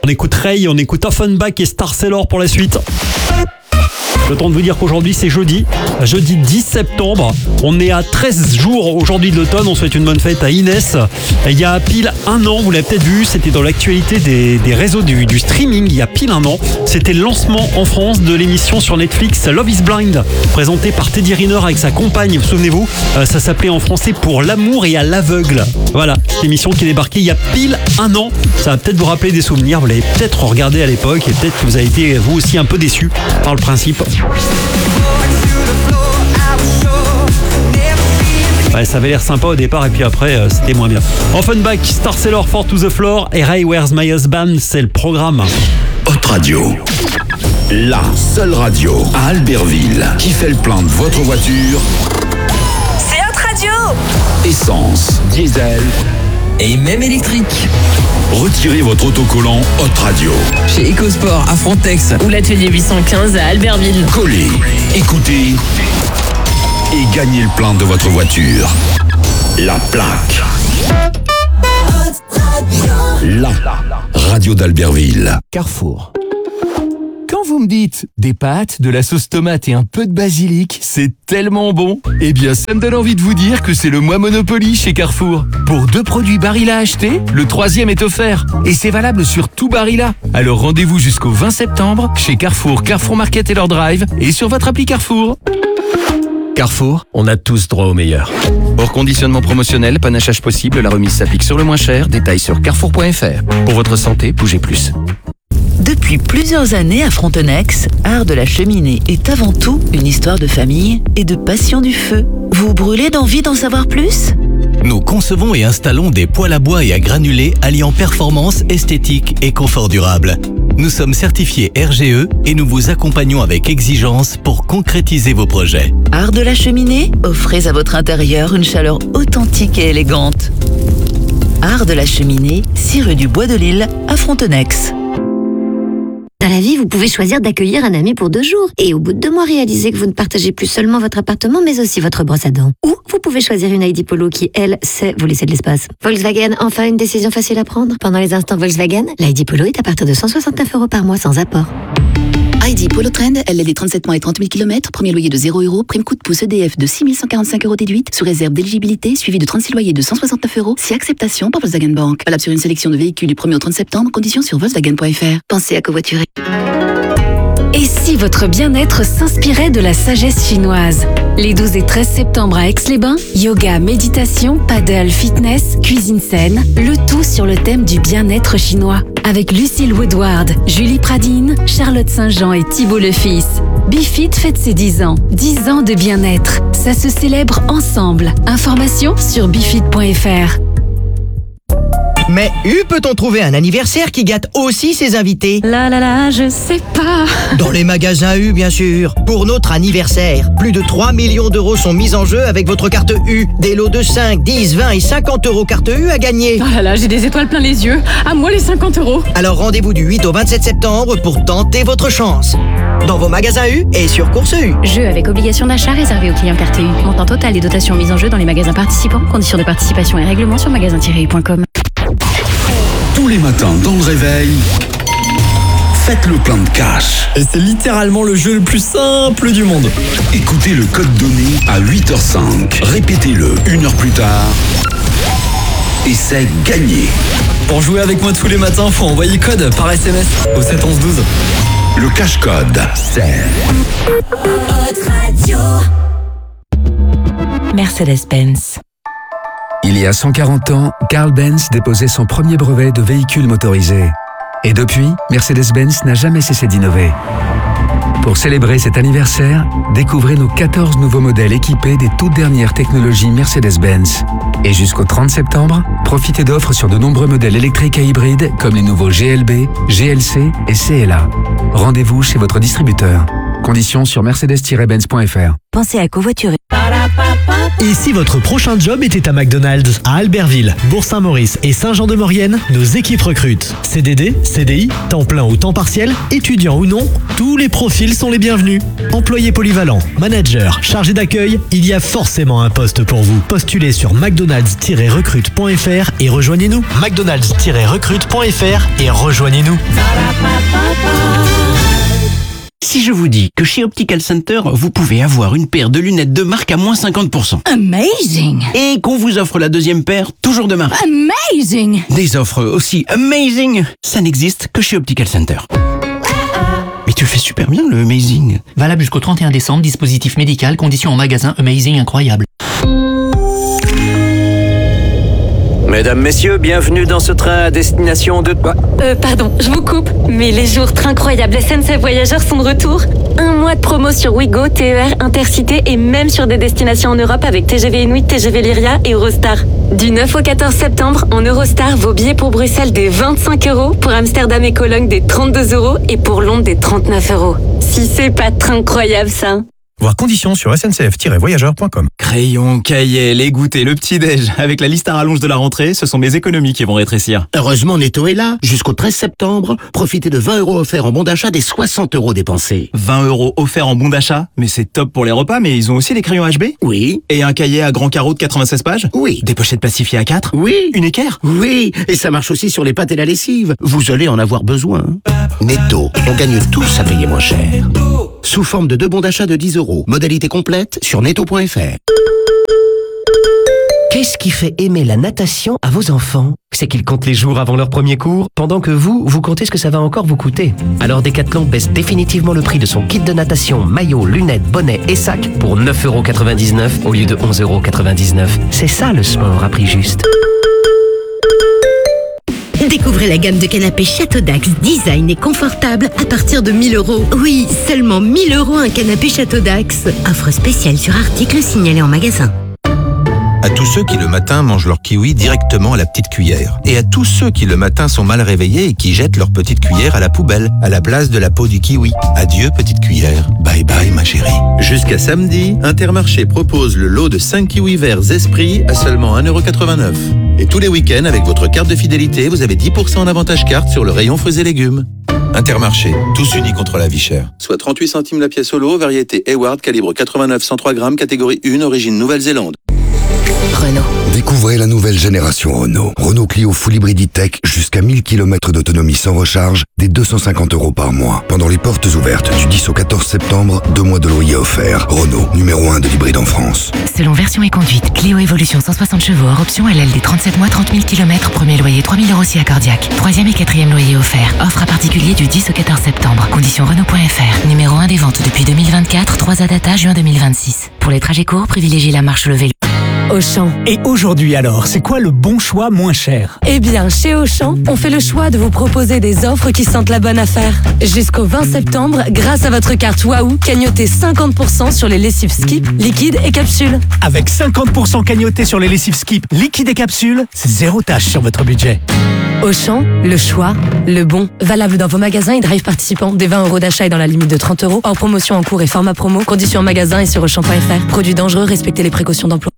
On écoute Ray, on écoute Offenbach et Star Sailor pour la suite. Le temps de vous dire qu'aujourd'hui c'est jeudi 10 septembre. On est à 13 jours aujourd'hui de l'automne. On souhaite une bonne fête à Inès. Il y a pile un an, vous l'avez peut-être vu, c'était dans l'actualité des réseaux du streaming. Il y a pile un an, c'était le lancement en France de l'émission sur Netflix Love is Blind, présentée par Teddy Riner avec sa compagne. Souvenez-vous, ça s'appelait en français Pour l'amour et à l'aveugle. Voilà, cette émission qui est débarquée il y a pile un an. Ça va peut-être vous rappeler des souvenirs. Vous l'avez peut-être regardé à l'époque et peut-être que vous avez été vous aussi un peu déçus par le principe. Ouais, ça avait l'air sympa au départ et puis après c'était moins bien. Offenbach, Star Sailor, Four to the Floor et Ray Where's My Husband, c'est le programme. Hot Radio, la seule radio à Albertville qui fait le plein de votre voiture. C'est Hot Radio. Essence, diesel et même électrique. Retirez votre autocollant Hot Radio chez EcoSport à Frontex ou l'atelier 815 à Albertville. Collez, écoutez et gagnez le plein de votre voiture. La plaque. La radio d'Albertville. Carrefour. Quand vous me dites des pâtes, de la sauce tomate et un peu de basilic, c'est tellement bon. Eh bien, ça me donne envie de vous dire que c'est le mois Monopoly chez Carrefour. Pour 2 produits Barilla achetés, le 3e est offert. Et c'est valable sur tout Barilla. Alors rendez-vous jusqu'au 20 septembre chez Carrefour, Carrefour Market et leur drive et sur votre appli Carrefour. Carrefour, on a tous droit au meilleur. Hors conditionnement promotionnel, panachage possible, la remise s'applique sur le moins cher. Détails sur carrefour.fr. Pour votre santé, bougez plus. Depuis plusieurs années à Frontenex, Art de la cheminée est avant tout une histoire de famille et de passion du feu. Vous brûlez d'envie d'en savoir plus ? Nous concevons et installons des poêles à bois et à granulés alliant performance, esthétique et confort durable. Nous sommes certifiés RGE et nous vous accompagnons avec exigence pour concrétiser vos projets. Art de la cheminée, offrez à votre intérieur une chaleur authentique et élégante. Art de la cheminée, 6 rue du Bois de Lille à Frontenex. Dans la vie, vous pouvez choisir d'accueillir un ami pour 2 jours et au bout de 2 mois réaliser que vous ne partagez plus seulement votre appartement mais aussi votre brosse à dents. Ou vous pouvez choisir une ID Polo qui, elle, sait vous laisser de l'espace. Volkswagen, enfin une décision facile à prendre. Pendant les instants Volkswagen, l'ID Polo est à partir de 169 € par mois sans apport. ID Polo Trend, LLD 37 mois et 30 000 km, premier loyer de 0 €, prime coup de pouce EDF de 6 145 € déduite, sous réserve d'éligibilité, suivi de 36 loyers de 169 €, si acceptation par Volkswagen Bank. Valable sur une sélection de véhicules du 1er au 30 septembre, conditions sur Volkswagen.fr. Pensez à covoiturer. Et si votre bien-être s'inspirait de la sagesse chinoise ? Les 12 et 13 septembre à Aix-les-Bains, yoga, méditation, paddle, fitness, cuisine saine, le tout sur le thème du bien-être chinois. Avec Lucille Woodward, Julie Pradine, Charlotte Saint-Jean et Thibault le Fils. Bifit fête ses 10 ans. 10 ans de bien-être. Ça se célèbre ensemble. Informations sur bifit.fr. Mais peut-on trouver un anniversaire qui gâte aussi ses invités ? Je sais pas. Dans les magasins U, bien sûr. Pour notre anniversaire, plus de 3 millions d'euros sont mis en jeu avec votre carte U. Des lots de 5, 10, 20 et 50 € carte U à gagner. J'ai des étoiles plein les yeux. À moi les 50 €. Alors rendez-vous du 8 au 27 septembre pour tenter votre chance. Dans vos magasins U et sur Course U. Jeu avec obligation d'achat réservé aux clients carte U. Montant total des dotations mises en jeu dans les magasins participants. Conditions de participation et règlements sur magasin-u.com. Tous les matins dans le réveil, faites le plein de cash. Et c'est littéralement le jeu le plus simple du monde. Écoutez le code donné à 8h05. Répétez-le 1 heure plus tard. Et c'est gagné. Pour jouer avec moi tous les matins, faut envoyer code par SMS au 7 11 12. Le cash code, c'est Mercedes-Benz. Il y a 140 ans, Carl Benz déposait son premier brevet de véhicule motorisé. Et depuis, Mercedes-Benz n'a jamais cessé d'innover. Pour célébrer cet anniversaire, découvrez nos 14 nouveaux modèles équipés des toutes dernières technologies Mercedes-Benz. Et jusqu'au 30 septembre, profitez d'offres sur de nombreux modèles électriques et hybrides comme les nouveaux GLB, GLC et CLA. Rendez-vous chez votre distributeur. Conditions sur mercedes-benz.fr. Pensez à covoiturer. Et si votre prochain job était à McDonald's, à Albertville, Bourg-Saint-Maurice et Saint-Jean-de-Maurienne, nos équipes recrutent. CDD, CDI, temps plein ou temps partiel, étudiant ou non, tous les profils sont les bienvenus. Employés polyvalents, manager, chargé d'accueil, il y a forcément un poste pour vous. Postulez sur mcdonalds-recrute.fr et rejoignez-nous. mcdonalds-recrute.fr et rejoignez-nous. Si je vous dis que chez Optical Center, vous pouvez avoir une paire de lunettes de marque à moins 50%. Amazing! Et qu'on vous offre la deuxième paire, toujours de marque. Amazing! Des offres aussi amazing, ça n'existe que chez Optical Center. Mais tu fais super bien le amazing. Valable jusqu'au 31 décembre, dispositif médical, conditions en magasin, amazing incroyable. Mesdames, messieurs, bienvenue dans ce train à destination de... Pardon, je vous coupe, mais les jours incroyables SNCF Voyageurs sont de retour. 1 mois de promo sur Ouigo, TER, Intercité et même sur des destinations en Europe avec TGV Inuit, TGV Lyria et Eurostar. Du 9 au 14 septembre, en Eurostar, vos billets pour Bruxelles des 25 €, pour Amsterdam et Cologne des 32 € et pour Londres des 39 €. Si c'est pas incroyable ça. Voir conditions sur sncf-voyageurs.com. Crayon, cahier, les goûters, le petit-déj. Avec la liste à rallonge de la rentrée, ce sont mes économies qui vont rétrécir. Heureusement, Netto est là. Jusqu'au 13 septembre, profitez de 20 € offerts en bon d'achat des 60 € dépensés. 20 € offerts en bon d'achat? Mais c'est top pour les repas, mais ils ont aussi les crayons HB? Oui. Et un cahier à grand carreau de 96 pages? Oui. Des pochettes plastifiées à 4? Oui. Une équerre? Oui. Et ça marche aussi sur les pâtes et la lessive. Vous allez en avoir besoin. Netto, on gagne tous à payer moins cher. Sous forme de 2 bons d'achat de 10 €. Modalité complète sur netto.fr. Qu'est-ce qui fait aimer la natation à vos enfants? C'est qu'ils comptent les jours avant leur premier cours, pendant que vous comptez ce que ça va encore vous coûter. Alors Decathlon baisse définitivement le prix de son kit de natation, maillot, lunettes, bonnet et sac pour 9,99 € au lieu de 11,99 €. C'est ça le sport à prix juste. Découvrez la gamme de canapés Château Dax, design et confortable à partir de 1 000 €. Oui, seulement 1 000 € un canapé Château Dax. Offre spéciale sur article signalé en magasin. À tous ceux qui le matin mangent leur kiwi directement à la petite cuillère. Et à tous ceux qui le matin sont mal réveillés et qui jettent leur petite cuillère à la poubelle, à la place de la peau du kiwi. Adieu petite cuillère. Bye bye ma chérie. Jusqu'à samedi, Intermarché propose le lot de 5 kiwis verts Esprit à seulement 1,89 €. Et tous les week-ends, avec votre carte de fidélité, vous avez 10% en avantage carte sur le rayon fruits et légumes. Intermarché, tous unis contre la vie chère. Soit 38 centimes la pièce au lot, variété Hayward, calibre 89-103 grammes, catégorie 1, origine Nouvelle-Zélande. Renault. Découvrez la nouvelle génération Renault. Renault Clio Full Hybrid Tech, jusqu'à 1000 km d'autonomie sans recharge, dès 250 € par mois. Pendant les portes ouvertes du 10 au 14 septembre, 2 mois de loyer offerts. Renault, numéro 1 de l'hybride en France. Selon version et conduite, Clio Evolution 160 chevaux hors option LLD 37 mois, 30 000 km, premier loyer 3 000 € si accordiaque. 3e et 4e loyer offert. Offre à particulier du 10 au 14 septembre. Conditions Renault.fr. Numéro 1 des ventes depuis 2024, 3 à data juin 2026. Pour les trajets courts, privilégiez la marche levée. Auchan. Et aujourd'hui alors, c'est quoi le bon choix moins cher? Eh bien, chez Auchan, on fait le choix de vous proposer des offres qui sentent la bonne affaire. Jusqu'au 20 septembre, grâce à votre carte Wahoo, cagnotez 50% sur les lessives Skip, liquides et capsules. Avec 50% cagnoté sur les lessives Skip, liquides et capsules, c'est 0 tâche sur votre budget. Auchan, le choix, le bon. Valable dans vos magasins et drive participants. Des 20 € d'achat et dans la limite de 30 €. Hors promotion en cours et format promo. Conditions en magasin et sur Auchan.fr. Produits dangereux, respectez les précautions d'emploi.